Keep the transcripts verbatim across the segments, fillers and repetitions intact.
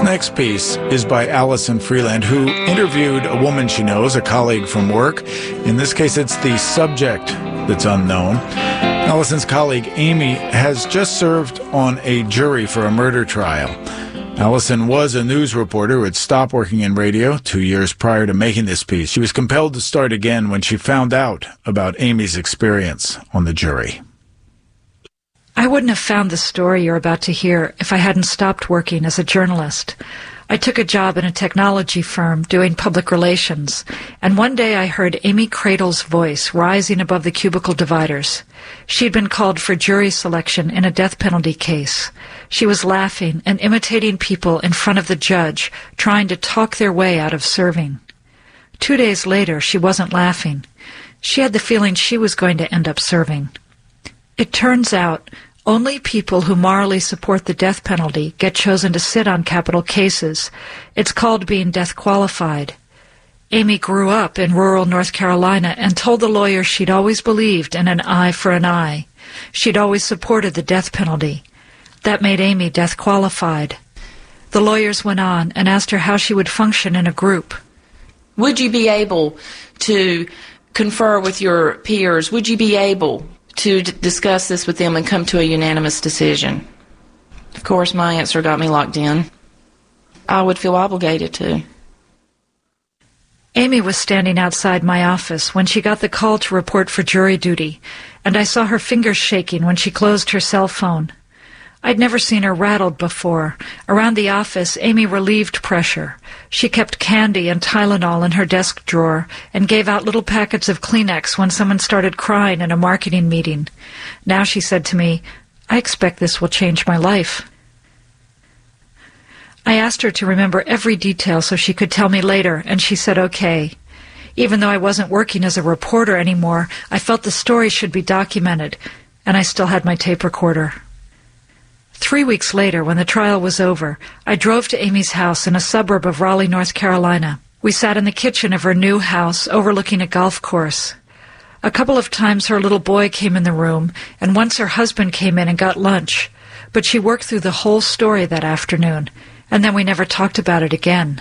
Next piece is by Allison Freeland, who interviewed a woman she knows, a colleague from work. In this case, it's the subject that's unknown. Allison's colleague, Amy, has just served on a jury for a murder trial. Allison was a news reporter who had stopped working in radio two years prior to making this piece. She was compelled to start again when she found out about Amy's experience on the jury. I wouldn't have found the story you're about to hear if I hadn't stopped working as a journalist. I took a job in a technology firm doing public relations, and one day I heard Amy Cradle's voice rising above the cubicle dividers. She'd been called for jury selection in a death penalty case. She was laughing and imitating people in front of the judge, trying to talk their way out of serving. Two days later, she wasn't laughing. She had the feeling she was going to end up serving. It turns out only people who morally support the death penalty get chosen to sit on capital cases. It's called being death qualified. Amy grew up in rural North Carolina and told the lawyers she'd always believed in an eye for an eye. She'd always supported the death penalty. That made Amy death qualified. The lawyers went on and asked her how she would function in a group. Would you be able to confer with your peers? Would you be able to d- discuss this with them and come to a unanimous decision? Of course, my answer got me locked in. I would feel obligated to. Amy was standing outside my office when she got the call to report for jury duty, and I saw her fingers shaking when she closed her cell phone. I'd never seen her rattled before. Around the office, Amy relieved pressure. She kept candy and Tylenol in her desk drawer and gave out little packets of Kleenex when someone started crying in a marketing meeting. Now she said to me, "I expect this will change my life." I asked her to remember every detail so she could tell me later, and she said okay. Even though I wasn't working as a reporter anymore, I felt the story should be documented, and I still had my tape recorder. Three weeks later, when the trial was over, I drove to Amy's house in a suburb of Raleigh, North Carolina. We sat in the kitchen of her new house overlooking a golf course. A couple of times her little boy came in the room, and once her husband came in and got lunch. But she worked through the whole story that afternoon, and then we never talked about it again.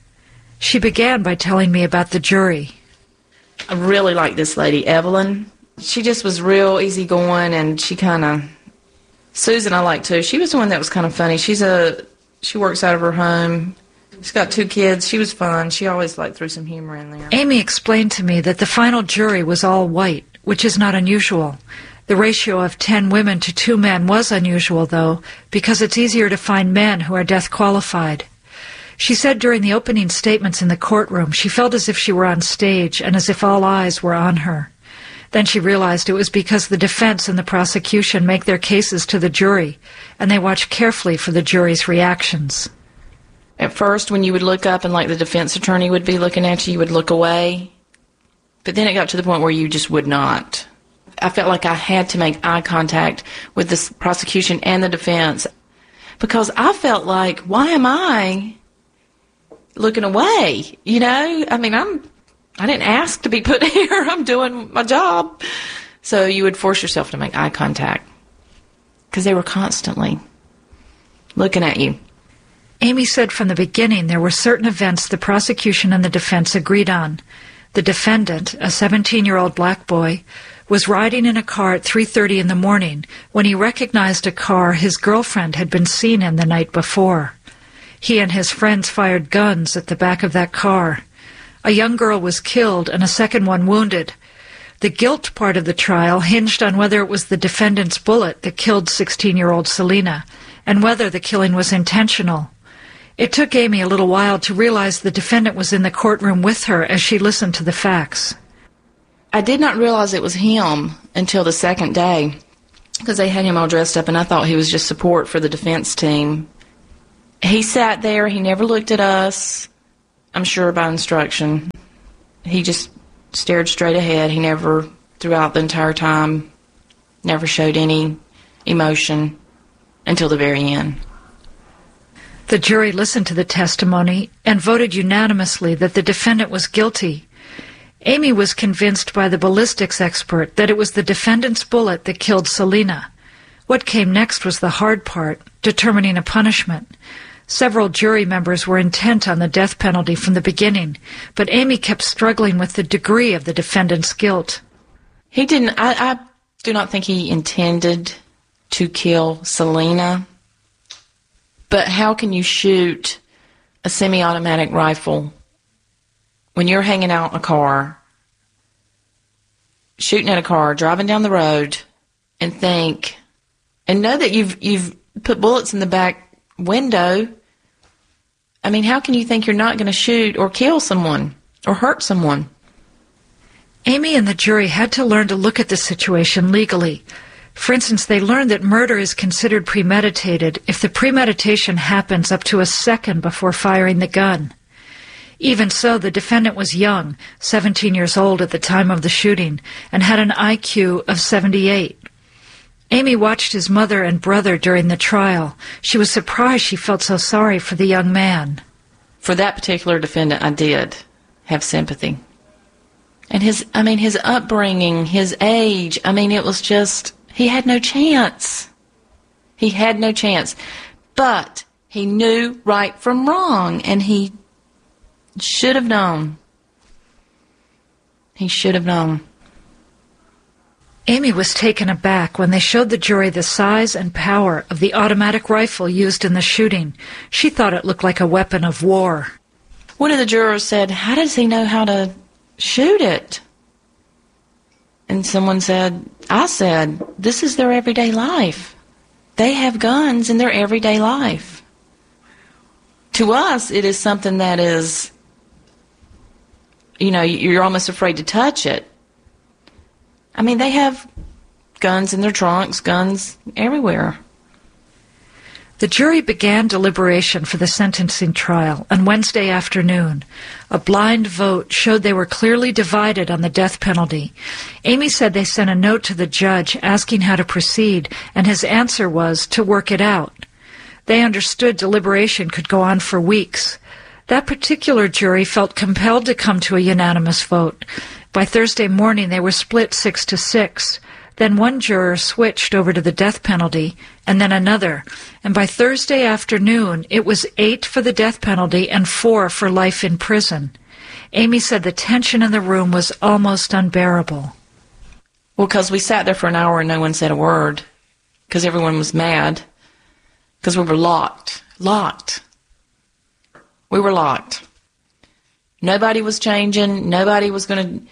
She began by telling me about the jury. I really like this lady, Evelyn. She just was real easygoing, and she kind of... Susan I like too. She was the one that was kind of funny. She's a... She works out of her home. She's got two kids. She was fun. She always like threw some humor in there. Amy explained to me that the final jury was all white, which is not unusual. The ratio of ten women to two men was unusual, though, because it's easier to find men who are death qualified. She said during the opening statements in the courtroom she felt as if she were on stage and as if all eyes were on her. Then she realized it was because the defense and the prosecution make their cases to the jury, and they watch carefully for the jury's reactions. At first, when you would look up and like the defense attorney would be looking at you, you would look away. But then it got to the point where you just would not. I felt like I had to make eye contact with the prosecution and the defense because I felt like, why am I looking away? You know, I mean, I'm, I didn't ask to be put here. I'm doing my job. So you would force yourself to make eye contact because they were constantly looking at you. Amy said from the beginning there were certain events the prosecution and the defense agreed on. The defendant, a seventeen-year-old black boy, was riding in a car at three thirty in the morning when he recognized a car his girlfriend had been seen in the night before. He and his friends fired guns at the back of that car. A young girl was killed and a second one wounded. The guilt part of the trial hinged on whether it was the defendant's bullet that killed sixteen-year-old Selena and whether the killing was intentional. It took Amy a little while to realize the defendant was in the courtroom with her as she listened to the facts. I did not realize it was him until the second day because they had him all dressed up and I thought he was just support for the defense team. He sat there. He never looked at us, I'm sure by instruction. He just stared straight ahead. He never, throughout the entire time, never showed any emotion until the very end. The jury listened to the testimony and voted unanimously that the defendant was guilty. Amy was convinced by the ballistics expert that it was the defendant's bullet that killed Selena. What came next was the hard part, determining a punishment. Several jury members were intent on the death penalty from the beginning, but Amy kept struggling with the degree of the defendant's guilt. He didn't, I, I do not think he intended to kill Selena, but how can you shoot a semi-automatic rifle when you're hanging out in a car, shooting at a car, driving down the road, and think, and know that you've you've put bullets in the back window? I mean, how can you think you're not going to shoot or kill someone or hurt someone? Amy and the jury had to learn to look at the situation legally. For instance, they learned that murder is considered premeditated if the premeditation happens up to a second before firing the gun. Even so, the defendant was young, seventeen years old at the time of the shooting, and had an I Q of seventy-eight. Amy watched his mother and brother during the trial. She was surprised she felt so sorry for the young man. For that particular defendant, I did have sympathy. And his, I mean, his upbringing, his age, I mean, it was just, he had no chance. He had no chance. But he knew right from wrong, and he should have known. He should have known. Amy was taken aback when they showed the jury the size and power of the automatic rifle used in the shooting. She thought it looked like a weapon of war. One of the jurors said, "How does he know how to shoot it?" And someone said, I said, "This is their everyday life. They have guns in their everyday life. To us, it is something that is, you know, you're almost afraid to touch it. I mean, they have guns in their trunks, guns everywhere." The jury began deliberation for the sentencing trial on Wednesday afternoon. A blind vote showed they were clearly divided on the death penalty. Amy said they sent a note to the judge asking how to proceed, and his answer was to work it out. They understood deliberation could go on for weeks. That particular jury felt compelled to come to a unanimous vote. By Thursday morning, they were split six to six. Then one juror switched over to the death penalty, and then another. And by Thursday afternoon, it was eight for the death penalty and four for life in prison. Amy said the tension in the room was almost unbearable. Well, because we sat there for an hour and no one said a word, because everyone was mad, because we were locked. Locked. We were locked. Nobody was changing. Nobody was going to...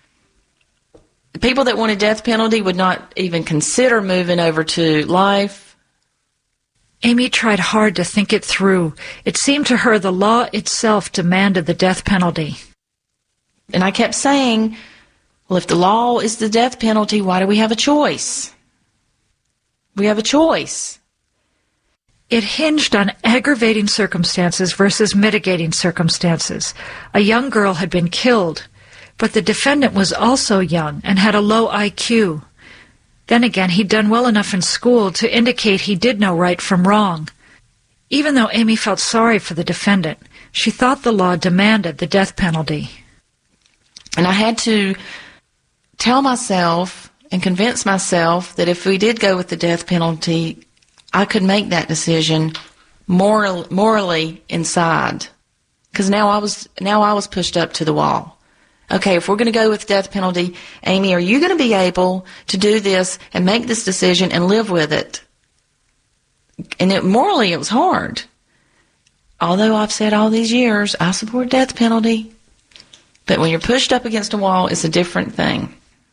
The people that wanted death penalty would not even consider moving over to life. Amy tried hard to think it through. It seemed to her the law itself demanded the death penalty. And I kept saying, well, if the law is the death penalty, why do we have a choice? We have a choice. It hinged on aggravating circumstances versus mitigating circumstances. A young girl had been killed, but the defendant was also young and had a low I Q. Then again, he'd done well enough in school to indicate he did know right from wrong. Even though Amy felt sorry for the defendant, she thought the law demanded the death penalty. And I had to tell myself and convince myself that if we did go with the death penalty, I could make that decision moral, morally inside. Because now I was now I was pushed up to the wall. Okay, if we're going to go with death penalty, Amy, are you going to be able to do this and make this decision and live with it? And it, morally, it was hard. Although I've said all these years, I support death penalty. But when you're pushed up against a wall, it's a different thing.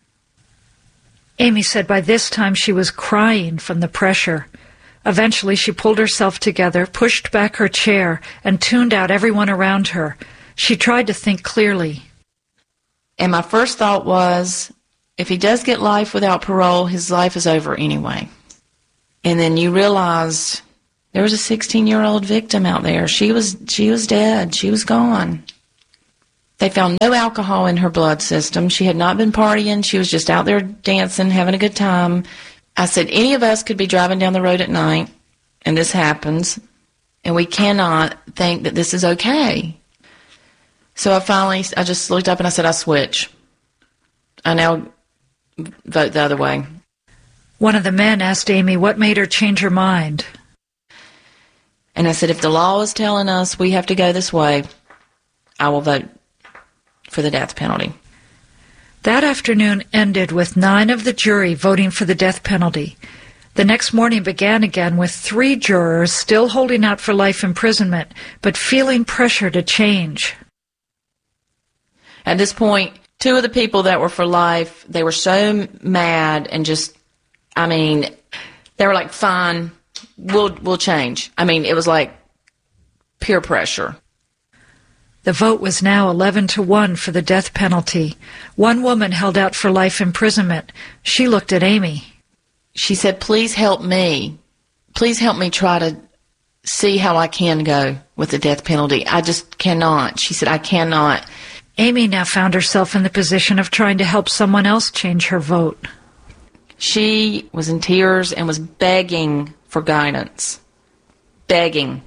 Amy said by this time she was crying from the pressure. Eventually, she pulled herself together, pushed back her chair, and tuned out everyone around her. She tried to think clearly. And my first thought was, if he does get life without parole, his life is over anyway. And then you realized there was a sixteen-year-old victim out there. She was she was dead. She was gone. They found no alcohol in her blood system. She had not been partying. She was just out there dancing, having a good time. I said, any of us could be driving down the road at night, and this happens, and we cannot think that this is okay. So I finally, I just looked up and I said, I switch. I now vote the other way. One of the men asked Amy what made her change her mind. And I said, if the law is telling us we have to go this way, I will vote for the death penalty. That afternoon ended with nine of the jury voting for the death penalty. The next morning began again with three jurors still holding out for life imprisonment, but feeling pressure to change. At this point, two of the people that were for life, they were so mad and just, I mean, they were like, fine, we'll, we'll change. I mean, it was like peer pressure. The vote was now eleven to one for the death penalty. One woman held out for life imprisonment. She looked at Amy. She said, please help me. Please help me try to see how I can go with the death penalty. I just cannot. She said, I cannot. Amy now found herself in the position of trying to help someone else change her vote. She was in tears and was begging for guidance. Begging.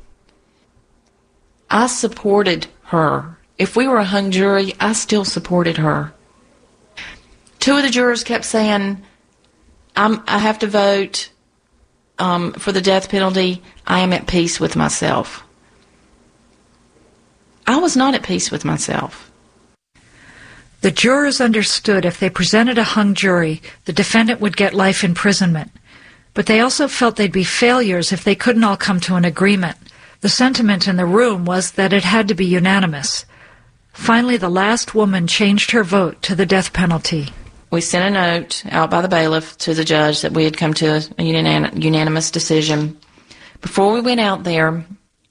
I supported her. If we were a hung jury, I still supported her. Two of the jurors kept saying, I'm, I have to vote um, for the death penalty. I am at peace with myself. I was not at peace with myself. The jurors understood if they presented a hung jury, the defendant would get life imprisonment. But they also felt they'd be failures if they couldn't all come to an agreement. The sentiment in the room was that it had to be unanimous. Finally, the last woman changed her vote to the death penalty. We sent a note out by the bailiff to the judge that we had come to a unan- unanimous decision. Before we went out there,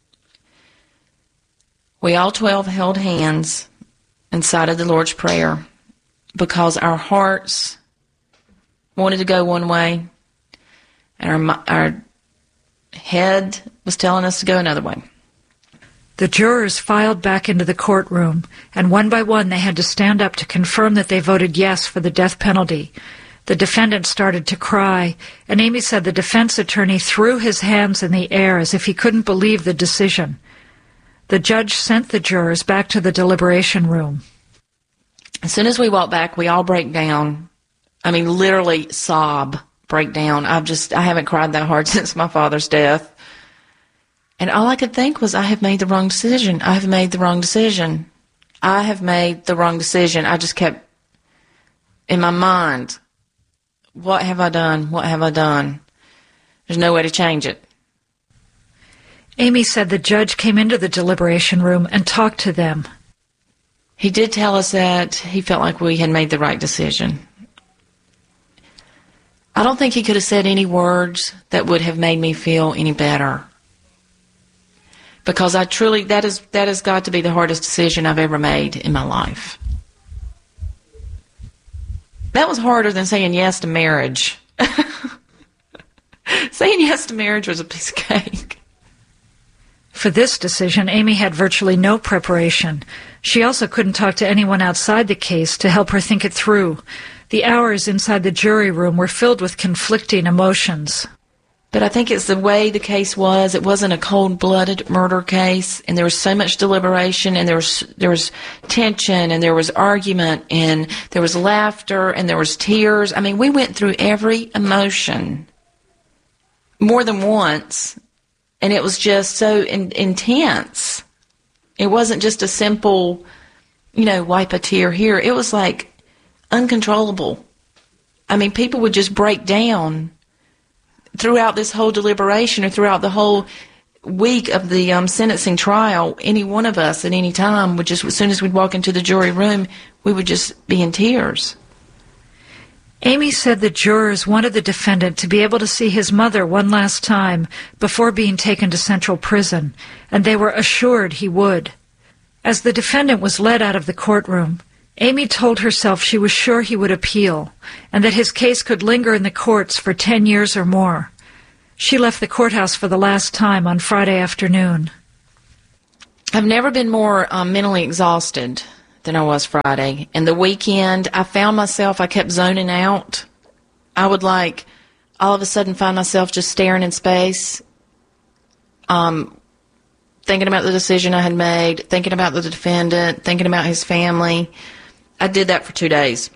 we all twelve held hands and cited the Lord's Prayer because our hearts wanted to go one way and our, our head was telling us to go another way. The jurors filed back into the courtroom, and one by one they had to stand up to confirm that they voted yes for the death penalty. The defendant started to cry, and Amy said the defense attorney threw his hands in the air as if he couldn't believe the decision. The judge sent the jurors back to the deliberation room. As soon as we walked back, we all break down. I mean, literally sob, break down. I've just, I haven't cried that hard since my father's death. And all I could think was, I have made the wrong decision. I have made the wrong decision. I have made the wrong decision. I just kept in my mind, what have I done? What have I done? There's no way to change it. Amy said the judge came into the deliberation room and talked to them. He did tell us that he felt like we had made the right decision. I don't think he could have said any words that would have made me feel any better. Because I truly, that is that has got to be the hardest decision I've ever made in my life. That was harder than saying yes to marriage. Saying yes to marriage was a piece of cake. For this decision, Amy had virtually no preparation. She also couldn't talk to anyone outside the case to help her think it through. The hours inside the jury room were filled with conflicting emotions. But I think it's the way the case was. It wasn't a cold-blooded murder case, and there was so much deliberation, and there was there was tension, and there was argument, and there was laughter, and there was tears. I mean, we went through every emotion more than once, and it was just so in, intense. It wasn't just a simple, you know, wipe a tear here. It was like uncontrollable. I mean, people would just break down throughout this whole deliberation or throughout the whole week of the um, sentencing trial. Any one of us at any time would just, as soon as we'd walk into the jury room, we would just be in tears. Amy said the jurors wanted the defendant to be able to see his mother one last time before being taken to Central Prison, and they were assured he would. As the defendant was led out of the courtroom, Amy told herself she was sure he would appeal, and that his case could linger in the courts for ten years or more. She left the courthouse for the last time on Friday afternoon. I've never been more um, mentally exhausted than I was Friday. And the weekend, I found myself, I kept zoning out. I would, like, all of a sudden find myself just staring in space, um, thinking about the decision I had made, thinking about the defendant, thinking about his family. I did that for two days,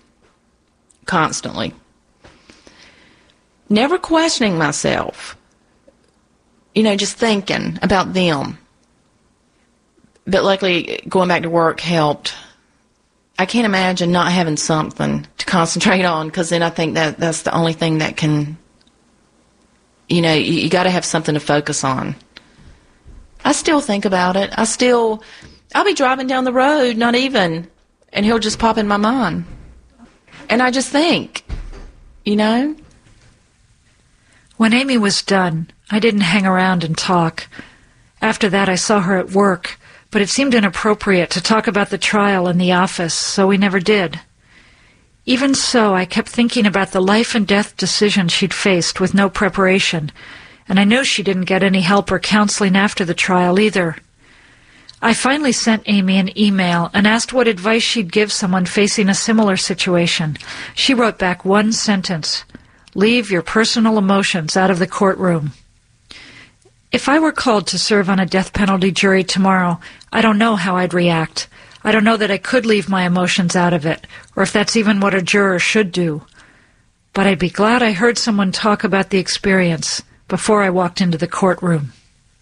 constantly. Never questioning myself, you know, just thinking about them. But luckily, going back to work helped. I can't imagine not having something to concentrate on, because then I think that that's the only thing that can, you know, you, you got to have something to focus on. I still think about it. I still, I'll be driving down the road, not even, and he'll just pop in my mind. And I just think, you know. When Amy was done, I didn't hang around and talk. After that, I saw her at work, but it seemed inappropriate to talk about the trial in the office, so we never did. Even so, I kept thinking about the life and death decision she'd faced with no preparation, and I knew she didn't get any help or counseling after the trial either. I finally sent Amy an email and asked what advice she'd give someone facing a similar situation. She wrote back one sentence: "Leave your personal emotions out of the courtroom." If I were called to serve on a death penalty jury tomorrow, I don't know how I'd react. I don't know that I could leave my emotions out of it, or if that's even what a juror should do. But I'd be glad I heard someone talk about the experience before I walked into the courtroom.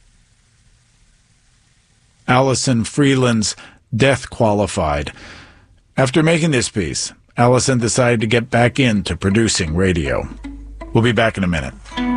Allison Freeland's Death Qualified. After making this piece, Allison decided to get back into producing radio. We'll be back in a minute.